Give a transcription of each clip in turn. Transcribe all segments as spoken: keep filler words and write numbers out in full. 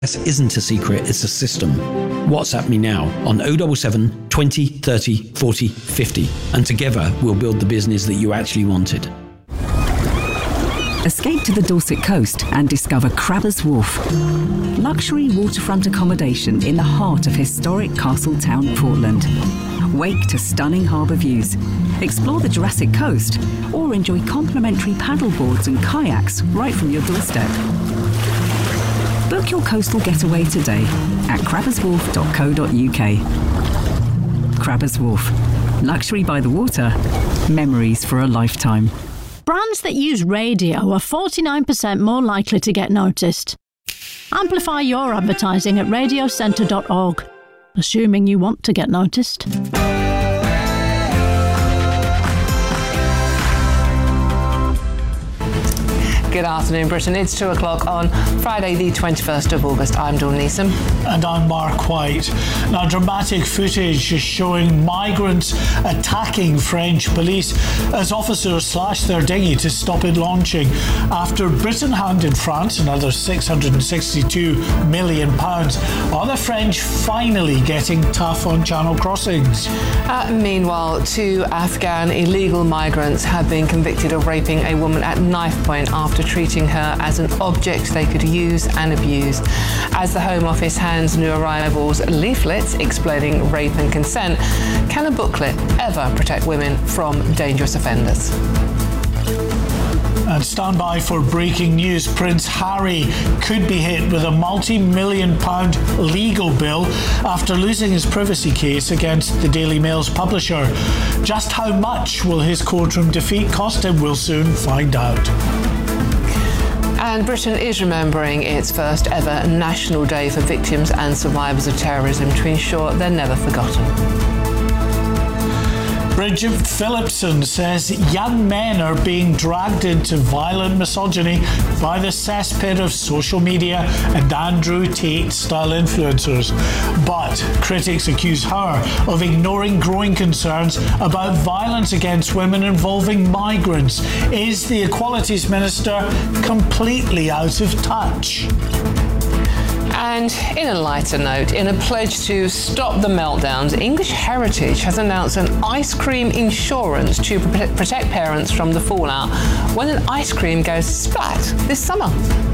This isn't a secret, it's a system. WhatsApp me now on oh seven seven, twenty, thirty, forty, fifty, and together we'll build the business that you actually wanted. Escape to the Dorset coast and discover Crabbers Wharf. Luxury waterfront accommodation in the heart of historic Castletown, Portland. Wake to stunning harbour views. Explore the Jurassic Coast or enjoy complimentary paddleboards and kayaks right from your doorstep. Book your coastal getaway today at crabbers wharf dot co dot uk. Crabbers Wharf. Luxury by the water. Memories for a lifetime. Brands that use radio are forty-nine percent more likely to get noticed. Amplify your advertising at radio centre dot org, assuming you want to get noticed. Good afternoon, Britain. It's two o'clock on Friday, the twenty-first of August. I'm Dawn Neeson. And I'm Mark White. Now, dramatic footage is showing migrants attacking French police as officers slash their dinghy to stop it launching. After Britain handed France another six hundred sixty-two million pounds, are the French finally getting tough on channel crossings? Uh, meanwhile, two Afghan illegal migrants have been convicted of raping a woman at knife point after treating her as an object they could use and abuse. As the Home Office hands new arrivals leaflets explaining rape and consent, can a booklet ever protect women from dangerous offenders? And stand by for breaking news. Prince Harry could be hit with a multi-million pound legal bill after losing his privacy case against the Daily Mail's publisher. Just how much will his courtroom defeat cost him? We'll soon find out. And Britain is remembering its first ever National Day for victims and survivors of terrorism to ensure they're never forgotten. Bridget Phillipson says young men are being dragged into violent misogyny by the cesspit of social media and Andrew Tate-style influencers. But critics accuse her of ignoring growing concerns about violence against women involving migrants. Is the Equalities Minister completely out of touch? And in a lighter note, in a pledge to stop the meltdowns, English Heritage has announced an ice cream insurance to protect parents from the fallout when an ice cream goes splat this summer.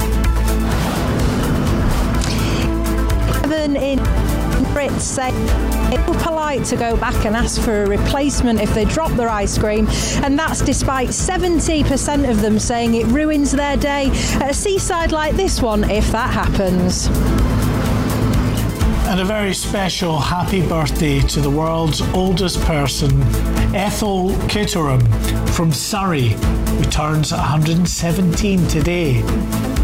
Seven in Brits say it's polite to go back and ask for a replacement if they drop their ice cream, and that's despite seventy percent of them saying it ruins their day at a seaside like this one if that happens. And a very special happy birthday to the world's oldest person, Ethel Kitteram from Surrey, who turns one hundred seventeen today.